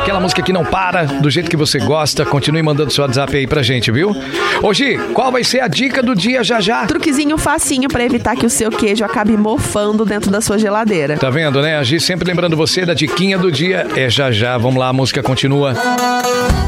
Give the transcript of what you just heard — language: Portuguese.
Aquela música que não para, do jeito que você gosta. Continue mandando seu WhatsApp aí pra gente, viu? Ô Gi, qual vai ser a dica do dia já já? Truquezinho facinho pra evitar que o seu queijo acabe mofando dentro da sua geladeira. Tá vendo, né? A Gi sempre lembrando você da diquinha do dia. É já já. Vamos lá, a música continua.